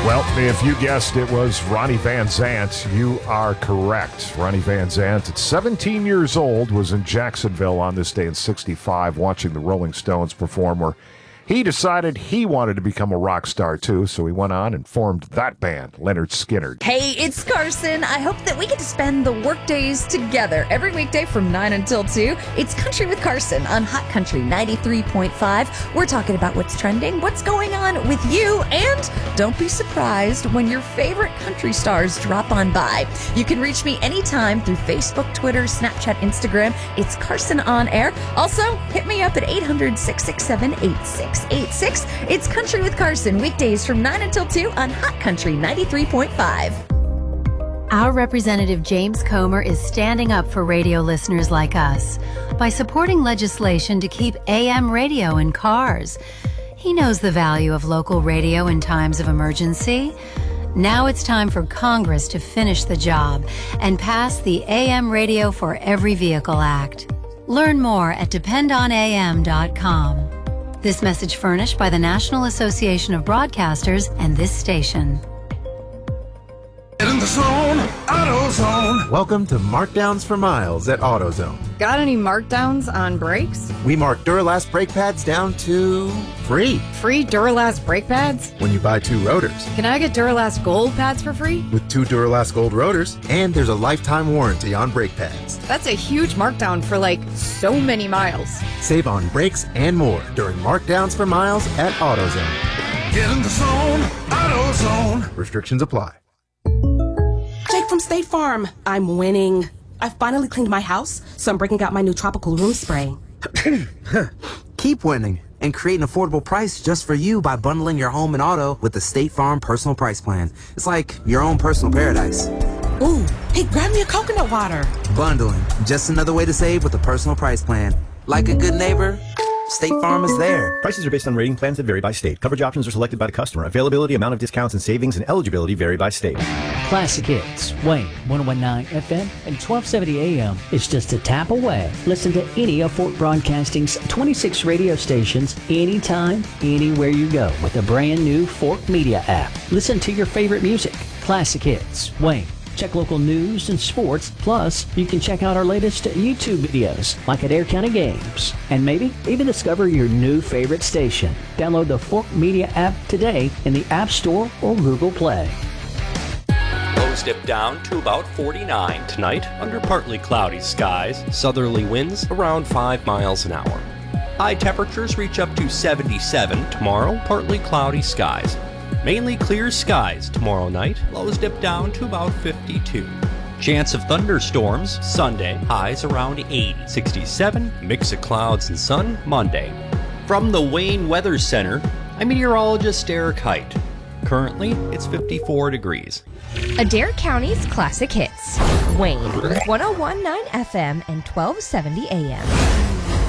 Well, if you guessed it was Ronnie Van Zant, you are correct. Ronnie Van Zant, at 17 years old, was in Jacksonville on this day in '65 watching the Rolling Stones perform, where he decided he wanted to become a rock star, too, so he went on and formed that band, Lynyrd Skynyrd. Hey, it's Carson. I hope that we get to spend the work days together every weekday from 9 until 2. It's Country with Carson on Hot Country 93.5. We're talking about what's trending, what's going on with you, and don't be surprised when your favorite country stars drop on by. You can reach me anytime through Facebook, Twitter, Snapchat, Instagram. It's Carson on Air. Also, hit me up at 800-667-8686. It's Country with Carson, weekdays from 9 until 2 on Hot Country 93.5. Our representative James Comer is standing up for radio listeners like us by supporting legislation to keep AM radio in cars. He knows the value of local radio in times of emergency. Now it's time for Congress to finish the job and pass the AM Radio for Every Vehicle Act. Learn more at dependonam.com. This message furnished by the National Association of Broadcasters and this station. Get in the zone, AutoZone. Welcome to Markdowns for Miles at AutoZone. Got any markdowns on brakes? We mark Duralast brake pads down to free. Free Duralast brake pads? When you buy 2 rotors. Can I get Duralast Gold pads for free? With 2 Duralast Gold rotors, and there's a lifetime warranty on brake pads. That's a huge markdown for so many miles. Save on brakes and more during Markdowns for Miles at AutoZone. Get in the zone, AutoZone. Restrictions apply. Jake from State Farm. I'm winning. I finally cleaned my house, so I'm breaking out my new tropical room spray. Keep winning and create an affordable price just for you by bundling your home and auto with the State Farm Personal Price Plan. It's like your own personal paradise. Ooh, hey, grab me a coconut water. Bundling, just another way to save with a personal price plan. Like a good neighbor, State Farm is there. Prices are based on rating plans that vary by state. Coverage options are selected by the customer. Availability, amount of discounts and savings, and eligibility vary by state. Classic Hits, Wayne, 101.9 FM and 1270 AM is just a tap away. Listen to any of Fort Broadcasting's 26 radio stations anytime, anywhere you go with the brand new Fort Media app. Listen to your favorite music. Classic Hits, Wayne. Check local news and sports. Plus, you can check out our latest YouTube videos, like at Adair County Games. And maybe even discover your new favorite station. Download the Fork Media app today in the App Store or Google Play. Lows dip down to about 49 tonight under partly cloudy skies. Southerly winds around 5 miles an hour. High temperatures reach up to 77 tomorrow, partly cloudy skies. Mainly clear skies tomorrow night. Lows dip down to about 52. Chance of thunderstorms Sunday. Highs around 80. 67. Mix of clouds and sun Monday. From the Wayne Weather Center, I'm meteorologist Eric Height. Currently, it's 54 degrees. Adair County's Classic Hits. Wayne, 101.9 FM and 1270 AM.